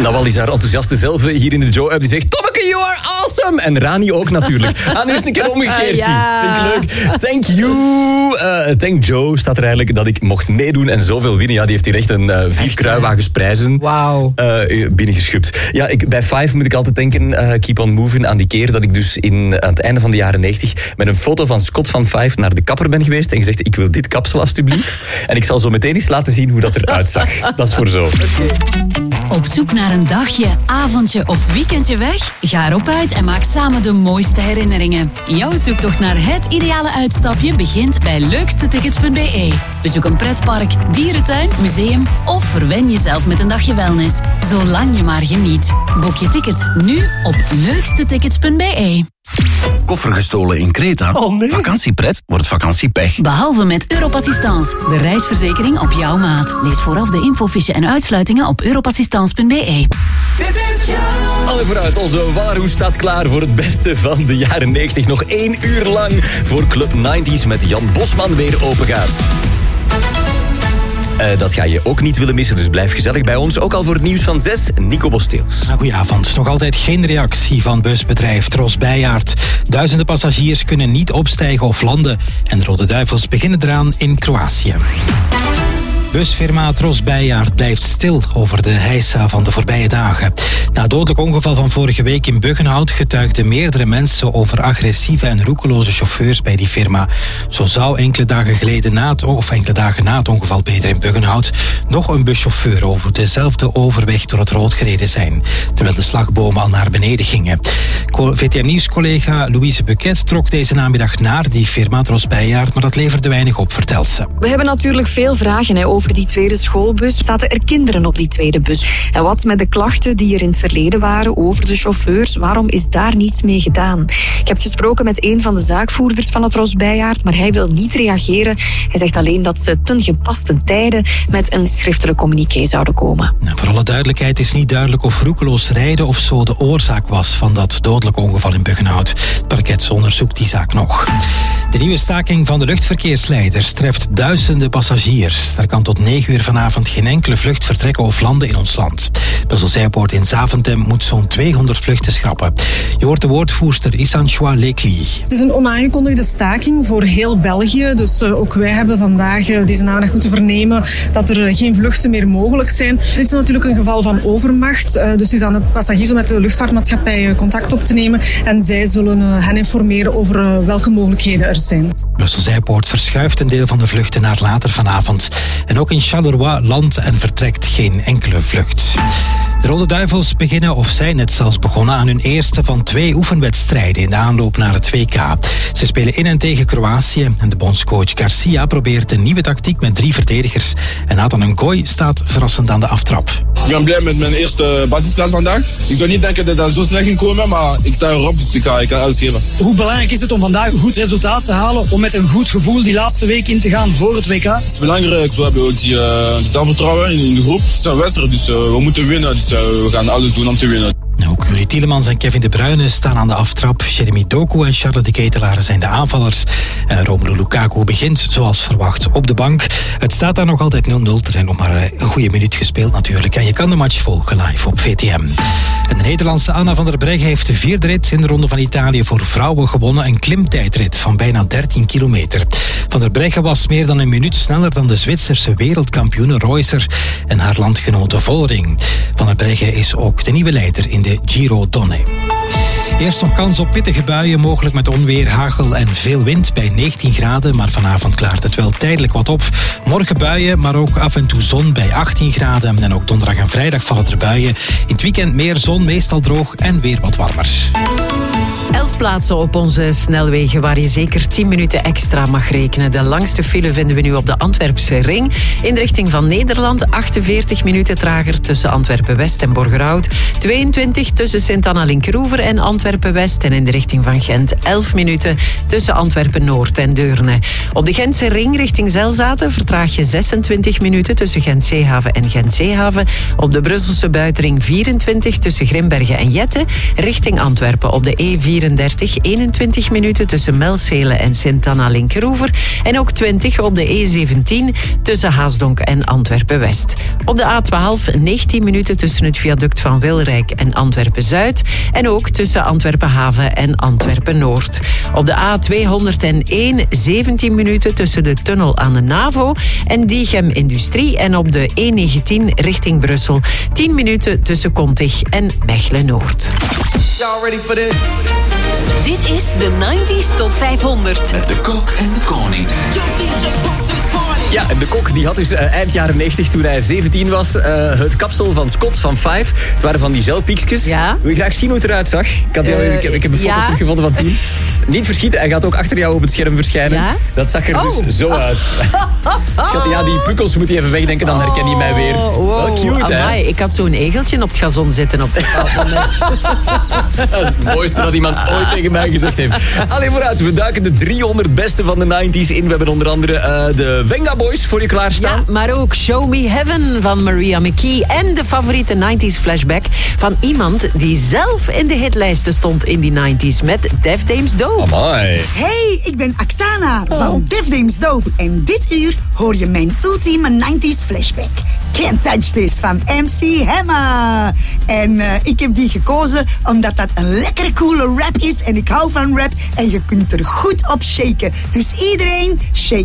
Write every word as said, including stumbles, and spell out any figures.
Nawal is haar enthousiaste zelf hier in de Joe-app. Die zegt, Tommeke, you are awesome! En Rani ook natuurlijk. Ah, nu is het een keer omgekeerd. Uh, ja. Vind ik leuk. Thank you. Uh, thank Joe staat er eigenlijk dat ik mocht meedoen en zoveel winnen. Ja, die heeft hier echt een uh, vier echt, kruiwagensprijzen wow. uh, binnengeschupt. Ja, ik, bij Five moet ik altijd denken, uh, keep on moving, aan die keer dat ik dus in, aan het einde van de jaren negentig met een foto van Scott van Five naar de kapper ben geweest en gezegd, ik wil dit kapsel alstublieft. En ik zal zo meteen eens laten zien hoe dat eruit zag. Dat is voor zo. Okay. Op zoek naar een dagje, avondje of weekendje weg? Ga erop uit en maak samen de mooiste herinneringen. Jouw zoektocht naar het ideale uitstapje begint bij leukste tickets punt b e. Bezoek een pretpark, dierentuin, museum of verwen jezelf met een dagje wellness. Zolang je maar geniet. Boek je ticket nu op leukste tickets punt b e. Koffer gestolen in Kreta? Oh nee. Vakantiepret wordt vakantiepech. Behalve met Europassistance, de reisverzekering op jouw maat. Lees vooraf de infofiche en uitsluitingen op europassistance punt b e. Alle vooruit, onze Wallerhoes staat klaar voor het beste van de jaren negentig. Nog één uur lang voor Club negentig met Jan Bosman weer open gaat. Uh, dat ga je ook niet willen missen, dus blijf gezellig bij ons. Ook al voor het nieuws van zes, Nico Bosteels. Goedenavond. Nog altijd geen reactie van busbedrijf Tros Bijaard. Duizenden passagiers kunnen niet opstijgen of landen. En de Rode Duivels beginnen eraan in Kroatië. Busfirma Tros Bijaard blijft stil over de heisa van de voorbije dagen. Na het dodelijk ongeval van vorige week in Buggenhout getuigden meerdere mensen over agressieve en roekeloze chauffeurs bij die firma. Zo zou enkele dagen geleden na het, of enkele dagen na het ongeval beter in Buggenhout nog een buschauffeur over dezelfde overweg door het rood gereden zijn, terwijl de slagbomen al naar beneden gingen. V T M-nieuwscollega Louise Buquet trok deze namiddag naar die firma Tros Bijaard, maar dat leverde weinig op, vertelt ze. We hebben natuurlijk veel vragen hè, over Over die tweede schoolbus. Zaten er kinderen op die tweede bus? En wat met de klachten die er in het verleden waren over de chauffeurs? Waarom is daar niets mee gedaan? Ik heb gesproken met een van de zaakvoerders van het Tros Bijaard, maar hij wil niet reageren. Hij zegt alleen dat ze ten gepaste tijden met een schriftelijk communiqué zouden komen. Nou, voor alle duidelijkheid is niet duidelijk of roekeloos rijden of zo de oorzaak was van dat dodelijke ongeval in Buggenhout. Het parket onderzoekt die zaak nog. De nieuwe staking van de luchtverkeersleiders treft duizenden passagiers. Daar kan tot negen uur vanavond geen enkele vlucht vertrekken of landen in ons land. Brussels Airport in Zaventem moet zo'n tweehonderd vluchten schrappen. Je hoort de woordvoerster Isanchua Lekli. Het is een onaangekondigde staking voor heel België. Dus uh, ook wij hebben vandaag uh, deze namiddag moeten vernemen dat er uh, geen vluchten meer mogelijk zijn. Dit is natuurlijk een geval van overmacht. Uh, dus het is aan de passagiers om met de luchtvaartmaatschappij uh, contact op te nemen. En zij zullen uh, hen informeren over uh, welke mogelijkheden er zijn. Brussels Airport verschuift een deel van de vluchten naar later vanavond. En ook in Charleroi landt en vertrekt geen enkele vlucht. De Rode Duivels beginnen of zijn net zelfs begonnen aan hun eerste van twee oefenwedstrijden in de aanloop naar het W K. Ze spelen in en tegen Kroatië en de bondscoach Garcia probeert een nieuwe tactiek met drie verdedigers. En Nathan Ngoy staat verrassend aan de aftrap. Ik ben blij met mijn eerste basisplaats vandaag. Ik zou niet denken dat dat zo snel ging komen, maar ik sta erop, dus ik ga, ik ga alles geven. Hoe belangrijk is het om vandaag een goed resultaat te halen, om met een goed gevoel die laatste week in te gaan voor het W K? Het is belangrijk, zo hebben we ook die, uh, die zelfvertrouwen in, in de groep. Het is een wedstrijd, dus uh, we moeten winnen. Dus uh, we gaan alles doen om te winnen. Ook Yuri Tielemans en Kevin De Bruyne staan aan de aftrap. Jeremy Doku en Charles de Ketelaere zijn de aanvallers. En Romelu Lukaku begint, zoals verwacht, op de bank. Het staat daar nog altijd nul nul. Er zijn nog maar een goede minuut gespeeld natuurlijk. En je kan de match volgen live op V T M. En de Nederlandse Anna van der Breggen heeft de vierde rit in de Ronde van Italië voor vrouwen gewonnen. Een klimtijdrit van bijna dertien kilometer. Van der Breggen was meer dan een minuut sneller dan de Zwitserse wereldkampioene Reusser en haar landgenote Vollering. Van der Breggen is ook de nieuwe leider in de Giro Donne. Eerst nog kans op pittige buien, mogelijk met onweer, hagel en veel wind bij negentien graden. Maar vanavond klaart het wel tijdelijk wat op. Morgen buien, maar ook af en toe zon bij achttien graden. En ook donderdag en vrijdag vallen er buien. In het weekend meer zon, meestal droog en weer wat warmer. Elf plaatsen op onze snelwegen waar je zeker tien minuten extra mag rekenen. De langste file vinden we nu op de Antwerpse ring. In de richting van Nederland, achtenveertig minuten trager tussen Antwerpen-West en Borgerhout. tweeëntwintig tussen Sint-Anna-Linkeroever en Antwerpen-West. En in de richting van Gent, elf minuten tussen Antwerpen-Noord en Deurne. Op de Gentse ring richting Zelzaten vertraag je zesentwintig minuten tussen Gent-Zeehaven en Gent-Zeehaven. Op de Brusselse buitenring vierentwintig tussen Grimbergen en Jette. Richting Antwerpen op de E vierendertig, eenentwintig minuten tussen Melzele en Sint-Anna-Linkeroever. En ook twintig op de E zeventien tussen Haasdonk en Antwerpen-West. Op de A twaalf, negentien minuten tussen het viaduct van Wilrijk en Antwerpen-Zuid. En ook tussen Antwerpen-Haven en Antwerpen-Noord. Op de A tweehonderdéén, zeventien minuten tussen de tunnel aan de NAVO en Diegem Industrie. En op de E negentien richting Brussel, tien minuten tussen Kontig en Mechelen-Noord. Y'all ready for this? Dit is de nineties Top vijfhonderd. Met de kok en de koning. Ja, en de kok die had dus uh, eind jaren negentig, toen hij zeventien was, uh, het kapsel van Scott van Five. Het waren van die zelpiekjes. Ja. Wil je graag zien hoe het eruit zag? Ik, had, uh, ik, heb, ik heb een foto ja. teruggevonden van toen. Niet verschieten, hij gaat ook achter jou op het scherm verschijnen. Ja? Dat zag er oh. dus zo uit. Schat, ja, die pukkels moet je even wegdenken, dan herken je mij weer. Wow. Wel cute, Amai, hè? Ik had zo'n egeltje op het gazon zitten op dat moment. Dat is het mooiste dat iemand ooit tegen mij gezegd heeft. Allee, vooruit, we duiken de driehonderd beste van de nineties in. We hebben onder andere uh, de Venga Boys voor je klaarstaan. Ja, maar ook Show Me Heaven van Maria McKee en de favoriete nineties flashback van iemand die zelf in de hitlijsten stond in die nineties met Def Dames Dope. Amai. Hey, ik ben Aksana oh. van Def Dames Dope en dit uur hoor je mijn ultieme nineties flashback. Can't Touch This van M C Hammer. En uh, ik heb die gekozen omdat dat een lekkere coole rap is en ik hou van rap en je kunt er goed op shaken. Dus iedereen, shake